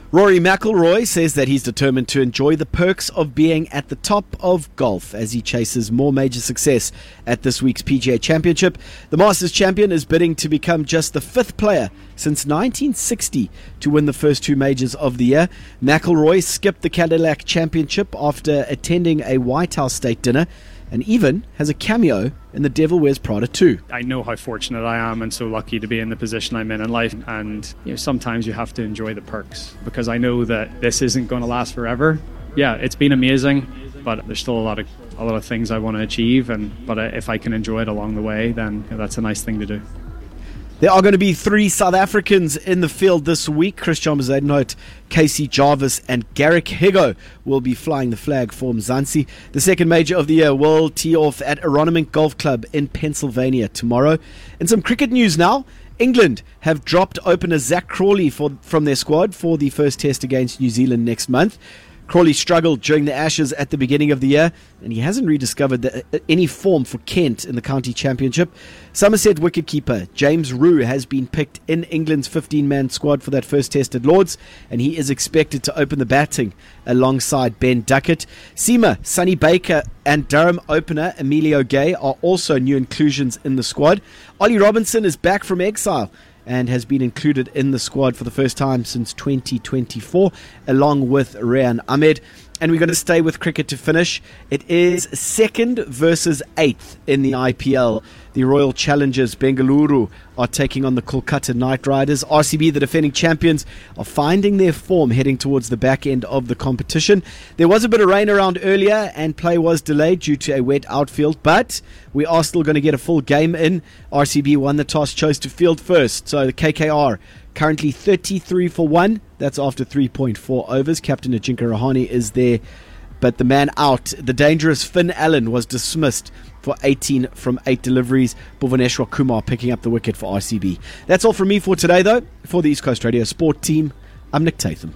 Rory McIlroy says that he's determined to enjoy the perks of being at the top of golf as he chases more major success at this week's PGA Championship. The Masters champion is bidding to become just the fifth player since 1960 to win the first two majors of the year. McIlroy skipped the Cadillac Championship after attending a White House state dinner and even has a cameo in The Devil Wears Prada 2. I know how fortunate I am and so lucky to be in the position I'm in life, and sometimes you have to enjoy the perks because I know that this isn't going to last forever. Yeah, it's been amazing, but there's still a lot of things I want to achieve, but if I can enjoy it along the way, then that's a nice thing to do. There are going to be 3 South Africans in the field this week. Christian Bezuidenhout, Casey Jarvis and Garrick Higo will be flying the flag for Mzansi. The second major of the year will tee off at Aronimink Golf Club in Pennsylvania tomorrow. And some cricket news now. England have dropped opener Zach Crawley from their squad for the first test against New Zealand next month. Crawley struggled during the Ashes at the beginning of the year, and he hasn't rediscovered any form for Kent in the county championship. Somerset wicketkeeper James Roux has been picked in England's 15-man squad for that first test at Lords, and he is expected to open the batting alongside Ben Duckett. Seamer, Sonny Baker and Durham opener Emilio Gay are also new inclusions in the squad. Ollie Robinson is back from exile and has been included in the squad for the first time since 2024, along with Rehan Ahmed. And we're going to stay with cricket to finish. It is 2nd versus 8th in the IPL. The Royal Challengers Bengaluru are taking on the Kolkata Knight Riders. RCB, the defending champions, are finding their form heading towards the back end of the competition. There was a bit of rain around earlier and play was delayed due to a wet outfield, but we are still going to get a full game in. RCB won the toss, chose to field first. So the KKR currently 33 for 1. That's after 3.4 overs. Captain Ajinkya Rahane is there, but the man out, the dangerous Finn Allen, was dismissed for 18 from 8 deliveries. Bhuvaneshwar Kumar picking up the wicket for RCB. That's all from me for today, though. For the East Coast Radio Sport team, I'm Nick Tatham.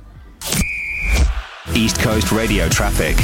East Coast Radio traffic.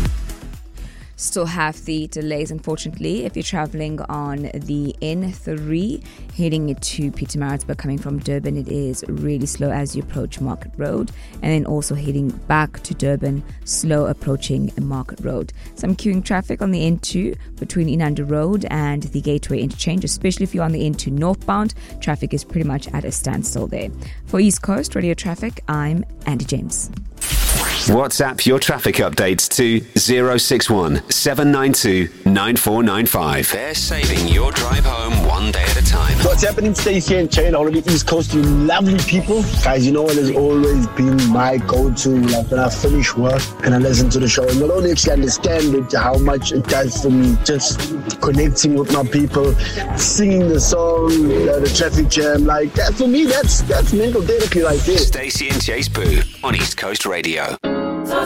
Still have the delays, unfortunately, if you're travelling on the N3 heading to Pietermaritzburg coming from Durban. It is really slow as you approach Market Road, and then also heading back to Durban, slow approaching Market Road. Some queuing traffic on the N2 between Inanda Road and the Gateway Interchange, especially if you're on the N2 northbound. Traffic is pretty much at a standstill there. For East Coast Radio Traffic, I'm Andy James. WhatsApp your traffic updates to 061 792 9495. They're saving your drive home one day at a time. What's happening, Stacey and Chain, all of the East Coast, you lovely people. Guys, you know what has always been my go-to, like when I finish work and I listen to the show. And you'll only actually understand it, how much it does for me, just connecting with my people, singing the song, the traffic jam, like that. For me, that's mental therapy right there. Stacey and Chase Boo on East Coast Radio.